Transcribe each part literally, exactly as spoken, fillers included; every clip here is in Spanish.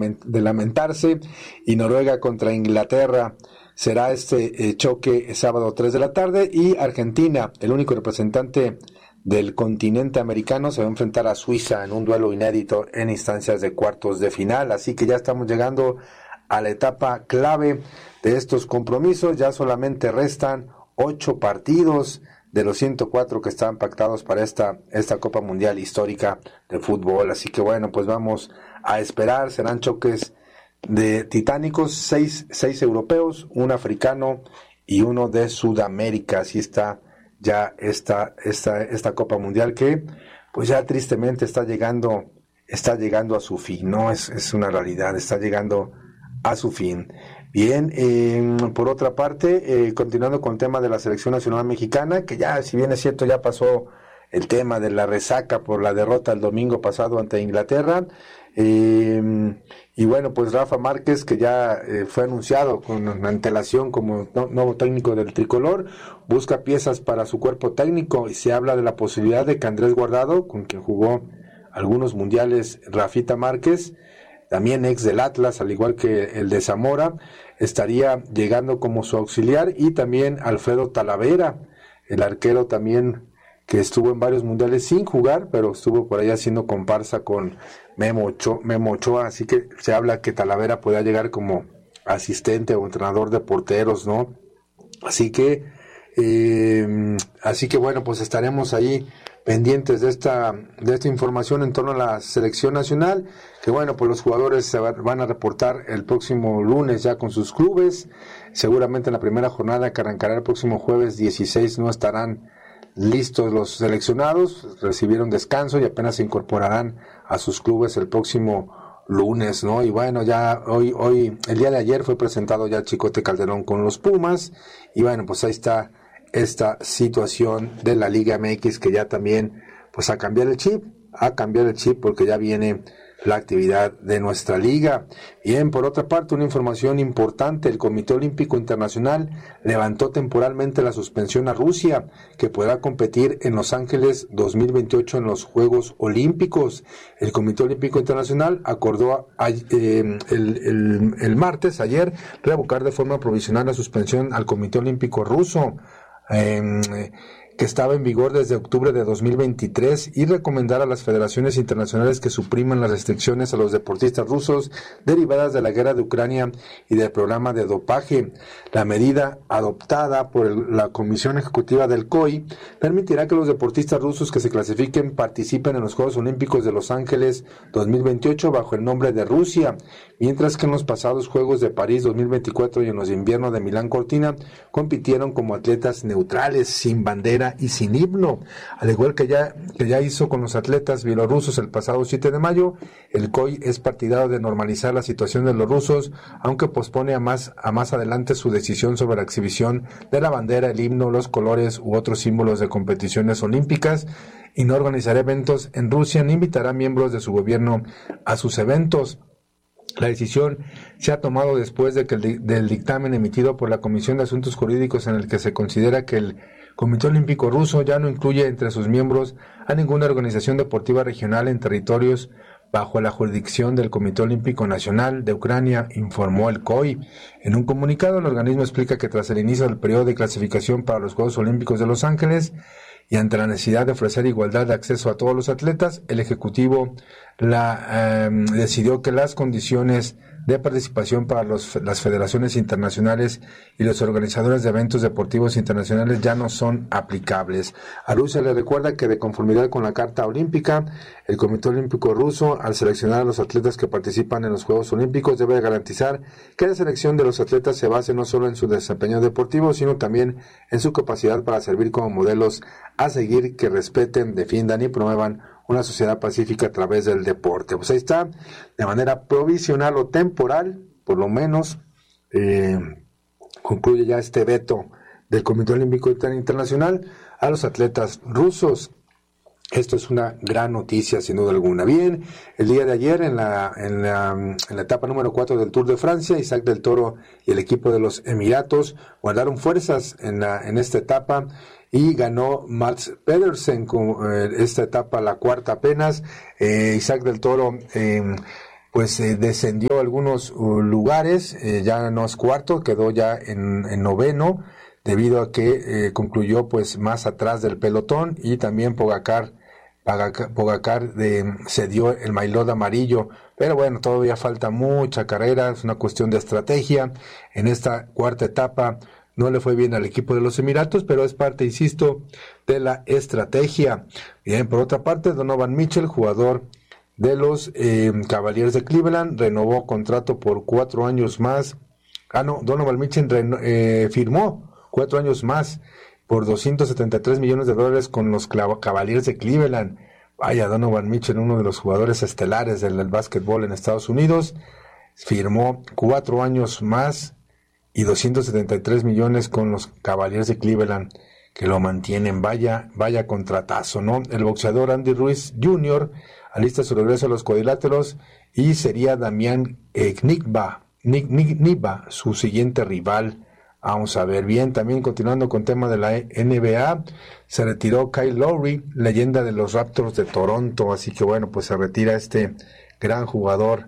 lament- de lamentarse, y Noruega contra Inglaterra será este eh, choque sábado tres de la tarde, y Argentina, el único representante del continente americano, se va a enfrentar a Suiza en un duelo inédito en instancias de cuartos de final. Así que ya estamos llegando a la etapa clave de estos compromisos. Ya solamente restan ocho partidos de los ciento cuatro que estaban pactados para esta, esta Copa Mundial histórica de fútbol. Así que bueno, pues vamos a esperar. Serán choques de titánicos, seis, seis europeos, un africano y uno de Sudamérica. Así está ya esta, esta, esta Copa Mundial, que pues ya tristemente está llegando, está llegando a su fin, ¿no? Es, es una realidad, está llegando a su fin. Bien, eh, por otra parte, eh, continuando con el tema de la selección nacional mexicana, que ya, si bien es cierto, ya pasó el tema de la resaca por la derrota el domingo pasado ante Inglaterra, eh, y bueno, pues Rafa Márquez, que ya eh, fue anunciado con antelación como no, nuevo técnico del tricolor, busca piezas para su cuerpo técnico, y se habla de la posibilidad de que Andrés Guardado, con quien jugó algunos mundiales Rafita Márquez, también ex del Atlas, al igual que el de Zamora, estaría llegando como su auxiliar, y también Alfredo Talavera, el arquero también que estuvo en varios mundiales sin jugar, pero estuvo por ahí haciendo comparsa con Memo Ochoa, Memo Ochoa, así que se habla que Talavera pueda llegar como asistente o entrenador de porteros, ¿no? Así que, eh, así que bueno, pues estaremos ahí pendientes de esta de esta información en torno a la selección nacional, que bueno, pues los jugadores se va, van a reportar el próximo lunes ya con sus clubes. Seguramente en la primera jornada, que arrancará el próximo jueves dieciséis, no estarán listos los seleccionados, recibieron descanso y apenas se incorporarán a sus clubes el próximo lunes, ¿no? Y bueno, ya hoy, hoy, el día de ayer fue presentado ya Chicote Calderón con los Pumas, y bueno, pues ahí está esta situación de la Liga M X, que ya también, pues a cambiar el chip, a cambiar el chip, porque ya viene la actividad de nuestra liga. Bien, por otra parte, una información importante: el Comité Olímpico Internacional levantó temporalmente la suspensión a Rusia, que podrá competir en Los Ángeles dos mil veintiocho en los Juegos Olímpicos. El Comité Olímpico Internacional acordó a, eh, el, el, el martes, ayer, revocar de forma provisional la suspensión al Comité Olímpico Ruso, eh, que estaba en vigor desde octubre de dos mil veintitrés, y recomendar a las federaciones internacionales que supriman las restricciones a los deportistas rusos derivadas de la guerra de Ucrania y del programa de dopaje. La medida, adoptada por el, la Comisión Ejecutiva del C O I, permitirá que los deportistas rusos que se clasifiquen participen en los Juegos Olímpicos de Los Ángeles dos mil veintiocho bajo el nombre de Rusia, mientras que en los pasados Juegos de París dos mil veinticuatro y en los de invierno de Milán Cortina compitieron como atletas neutrales, sin bandera y sin himno. Al igual que ya, que ya hizo con los atletas bielorrusos el pasado siete de mayo, el C O I es partidario de normalizar la situación de los rusos, aunque pospone a más, a más adelante su decisión sobre la exhibición de la bandera, el himno, los colores u otros símbolos de competiciones olímpicas, y no organizará eventos en Rusia ni invitará miembros de su gobierno a sus eventos. La decisión se ha tomado después de que el, del dictamen emitido por la Comisión de Asuntos Jurídicos, en el que se considera que el Comité Olímpico Ruso ya no incluye entre sus miembros a ninguna organización deportiva regional en territorios bajo la jurisdicción del Comité Olímpico Nacional de Ucrania, informó el C O I. En un comunicado, el organismo explica que tras el inicio del periodo de clasificación para los Juegos Olímpicos de Los Ángeles, y ante la necesidad de ofrecer igualdad de acceso a todos los atletas, el Ejecutivo la, eh, decidió que las condiciones de participación para los, las federaciones internacionales y los organizadores de eventos deportivos internacionales ya no son aplicables. A Rusia le recuerda que, de conformidad con la Carta Olímpica, el Comité Olímpico Ruso, al seleccionar a los atletas que participan en los Juegos Olímpicos, debe garantizar que la selección de los atletas se base no solo en su desempeño deportivo, sino también en su capacidad para servir como modelos a seguir, que respeten, defiendan y promuevan una sociedad pacífica a través del deporte. Pues ahí está, de manera provisional o temporal, por lo menos, eh, concluye ya este veto del Comité Olímpico Internacional a los atletas rusos. Esto es una gran noticia, sin duda alguna. Bien, el día de ayer, en la, en la, en la etapa número cuatro del Tour de Francia, Isaac del Toro y el equipo de los Emiratos guardaron fuerzas en, la, en esta etapa, y ganó Mats Pedersen con eh, esta etapa, la cuarta apenas. Eh, Isaac del Toro eh, pues eh, descendió algunos uh, lugares, eh, ya no es cuarto, quedó ya en, en noveno, debido a que eh, concluyó pues más atrás del pelotón, y también Pogacar, Pogacar, Pogacar de, se dio el maillot amarillo, pero bueno, todavía falta mucha carrera, es una cuestión de estrategia. En esta cuarta etapa no le fue bien al equipo de los Emiratos, pero es parte, insisto, de la estrategia. Bien, por otra parte, Donovan Mitchell, jugador de los eh, Cavaliers de Cleveland, renovó contrato por cuatro años más. Ah, no, Donovan Mitchell reno, eh, firmó cuatro años más por doscientos setenta y tres millones de dólares con los Cavaliers de Cleveland. Vaya, Donovan Mitchell, uno de los jugadores estelares del, del básquetbol en Estados Unidos, firmó cuatro años más y doscientos setenta y tres millones con los Cavaliers de Cleveland, que lo mantienen. Vaya, vaya contratazo, ¿no? El boxeador Andy Ruiz junior alista su regreso a los cuadriláteros y sería Damián eh, Kniba, Kniba, su siguiente rival. Vamos a ver. Bien, también continuando con tema de la N B A, se retiró Kyle Lowry, leyenda de los Raptors de Toronto, así que bueno, pues se retira este gran jugador.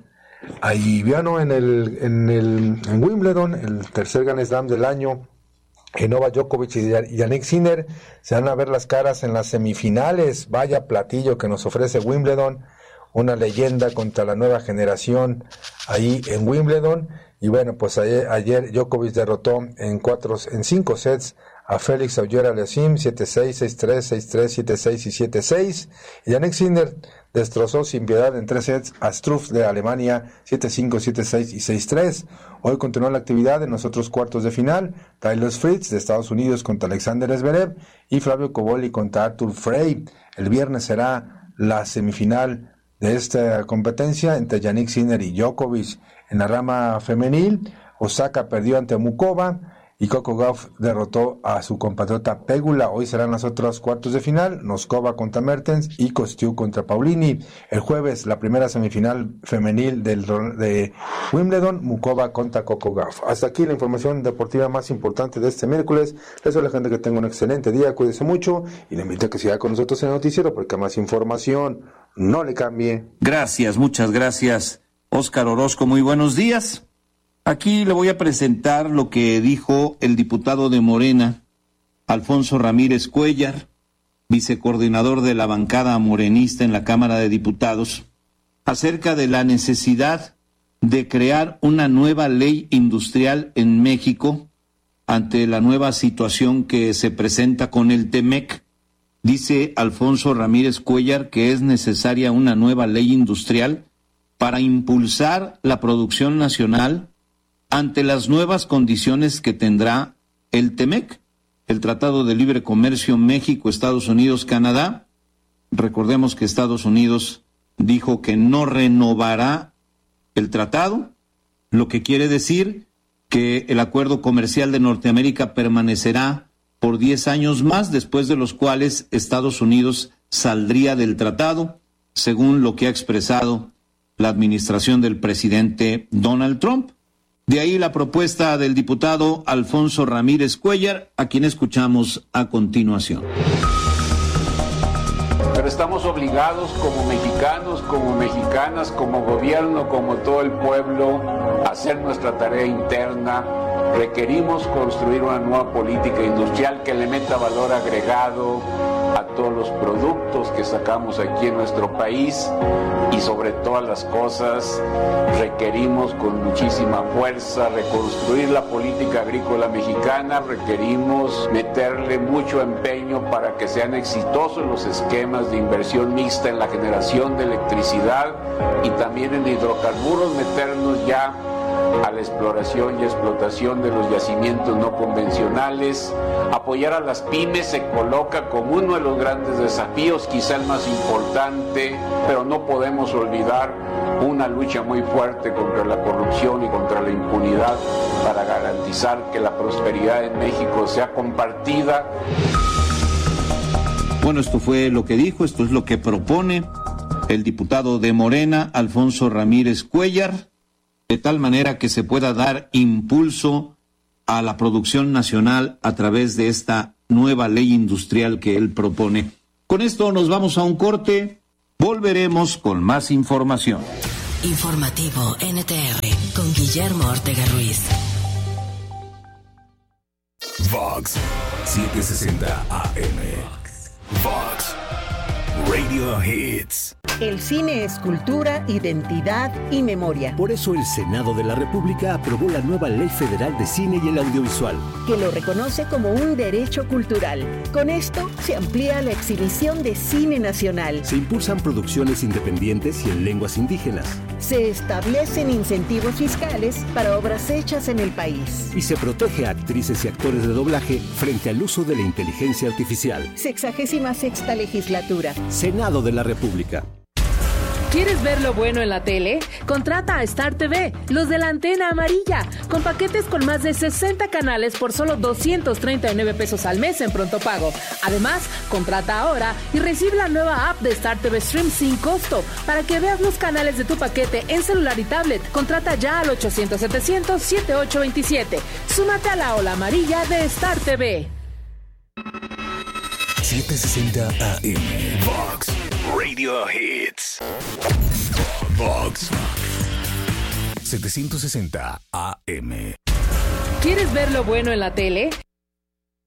Ahí vino en el, en el, en Wimbledon, el tercer Grand Slam del año, Novak Djokovic y Jannik Sinner se van a ver las caras en las semifinales. Vaya platillo que nos ofrece Wimbledon, una leyenda contra la nueva generación ahí en Wimbledon. Y bueno, pues ayer, ayer Djokovic derrotó en cuatro, en cinco sets a Félix Auger-Aliassime, siete seis, seis tres, seis tres, siete seis y siete seis. Y Jannik Sinner destrozó sin piedad en tres sets a Struff de Alemania, siete cinco, siete seis y seis tres. Hoy continúa la actividad en los otros cuartos de final. Tyler Fritz de Estados Unidos contra Alexander Zverev y Flavio Cobolli contra Arthur Frey. El viernes será la semifinal de esta competencia entre Jannik Sinner y Djokovic. En la rama femenil, Osaka perdió ante Mukova y Coco Gauff derrotó a su compatriota Pegula. Hoy serán los otros cuartos de final, Noskova contra Mertens y Kostiuk contra Paulini. El jueves, la primera semifinal femenil del, de Wimbledon, Mukova contra Coco Gauff. Hasta aquí la información deportiva más importante de este miércoles. Les deseo a la gente que tenga un excelente día, cuídese mucho y le invito a que siga con nosotros en el noticiero porque más información, no le cambie. Gracias, muchas gracias, Óscar Orozco. Muy buenos días. Aquí le voy a presentar lo que dijo el diputado de Morena, Alfonso Ramírez Cuéllar, vicecoordinador de la bancada morenista en la Cámara de Diputados, acerca de la necesidad de crear una nueva ley industrial en México ante la nueva situación que se presenta con el Temec. Dice Alfonso Ramírez Cuéllar que es necesaria una nueva ley industrial para impulsar la producción nacional ante las nuevas condiciones que tendrá el Temec, el Tratado de Libre Comercio México, Estados Unidos, Canadá. Recordemos que Estados Unidos dijo que no renovará el tratado, lo que quiere decir que el acuerdo comercial de Norteamérica permanecerá por diez años más, después de los cuales Estados Unidos saldría del tratado, según lo que ha expresado la administración del presidente Donald Trump. De ahí la propuesta del diputado Alfonso Ramírez Cuéllar, a quien escuchamos a continuación. Pero estamos obligados como mexicanos, como mexicanas, como gobierno, como todo el pueblo, a hacer nuestra tarea interna. Requerimos construir una nueva política industrial que le meta valor agregado a todos los productos que sacamos aquí en nuestro país y sobre todas las cosas requerimos con muchísima fuerza reconstruir la política agrícola mexicana, requerimos meterle mucho empeño para que sean exitosos los esquemas de inversión mixta en la generación de electricidad y también en hidrocarburos, meternos ya a la exploración y explotación de los yacimientos no convencionales. Apoyar a las pymes se coloca como uno de los grandes desafíos, quizá el más importante, pero no podemos olvidar una lucha muy fuerte contra la corrupción y contra la impunidad para garantizar que la prosperidad en México sea compartida. Bueno, esto fue lo que dijo, esto es lo que propone el diputado de Morena, Alfonso Ramírez Cuéllar, de tal manera que se pueda dar impulso a la producción nacional a través de esta nueva ley industrial que él propone. Con esto nos vamos a un corte, volveremos con más información. Informativo N T R con Guillermo Ortega Ruiz. Vox setecientos sesenta A M. Vox Radio Hits. El cine es cultura, identidad y memoria. Por eso el Senado de la República aprobó la nueva Ley Federal de Cine y el Audiovisual, que lo reconoce como un derecho cultural. Con esto se amplía la exhibición de cine nacional. Se impulsan producciones independientes y en lenguas indígenas. Se establecen incentivos fiscales para obras hechas en el país. Y se protege a actrices y actores de doblaje frente al uso de la inteligencia artificial. Sexagésima sexta legislatura. Senado de la República. ¿Quieres ver lo bueno en la tele? Contrata a Star T V, los de la antena amarilla, con paquetes con más de sesenta canales por solo doscientos treinta y nueve pesos al mes en pronto pago. Además, contrata ahora y recibe la nueva app de Star T V Stream sin costo para que veas los canales de tu paquete en celular y tablet. Contrata ya al ochocientos setecientos setenta y ocho veintisiete. Súmate a la ola amarilla de Star T V. setecientos sesenta A M. Vox Radio Hits. Vox setecientos sesenta A M. ¿Quieres ver lo bueno en la tele?